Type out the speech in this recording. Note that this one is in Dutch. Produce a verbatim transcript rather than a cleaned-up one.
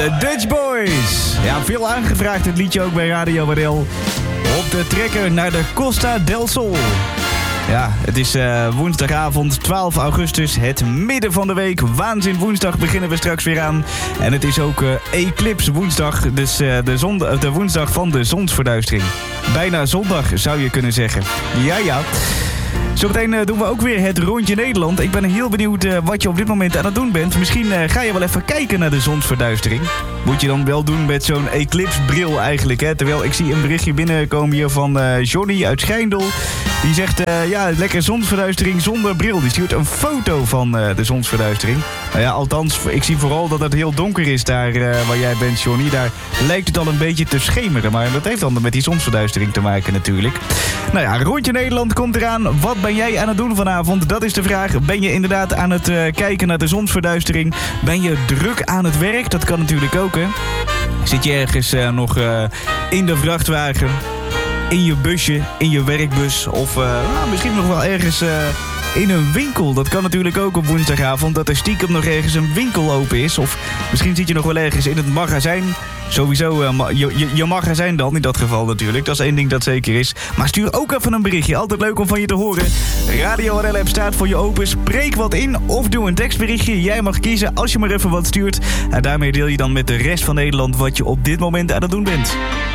De Dutch Boys. Ja, veel aangevraagd het liedje ook bij Radio W R L. Op de trekker naar de Costa del Sol. Ja, het is uh, woensdagavond twaalf augustus, het midden van de week. Waanzin woensdag beginnen we straks weer aan. En het is ook uh, Eclipse woensdag, dus uh, de, zon, de woensdag van de zonsverduistering. Bijna zondag zou je kunnen zeggen. Ja, ja. Zometeen uh, doen we ook weer het rondje Nederland. Ik ben heel benieuwd uh, wat je op dit moment aan het doen bent. Misschien uh, ga je wel even kijken naar de zonsverduistering. Moet je dan wel doen met zo'n Eclipse bril eigenlijk, hè? Terwijl ik zie een berichtje binnenkomen hier van uh, Johnny uit Schijndel. Die zegt, uh, ja, lekker zonsverduistering zonder bril. Die stuurt een foto van uh, de zonsverduistering. Nou ja, althans, ik zie vooral dat het heel donker is daar uh, waar jij bent, Johnny. Daar lijkt het al een beetje te schemeren. Maar dat heeft dan met die zonsverduistering te maken natuurlijk. Nou ja, rondje Nederland komt eraan. Wat ben jij aan het doen vanavond? Dat is de vraag. Ben je inderdaad aan het uh, kijken naar de zonsverduistering? Ben je druk aan het werk? Dat kan natuurlijk ook, hè? Zit je ergens uh, nog uh, in de vrachtwagen, in je busje, in je werkbus of uh, nou, misschien nog wel ergens uh, in een winkel? Dat kan natuurlijk ook op woensdagavond, dat er stiekem nog ergens een winkel open is. Of misschien zit je nog wel ergens in het magazijn. Sowieso uh, ma- je, je, je magazijn dan, in dat geval natuurlijk. Dat is één ding dat zeker is. Maar stuur ook even een berichtje. Altijd leuk om van je te horen. Radio W R L-app staat voor je open. Spreek wat in of doe een tekstberichtje. Jij mag kiezen als je maar even wat stuurt. En daarmee deel je dan met de rest van Nederland wat je op dit moment aan het doen bent.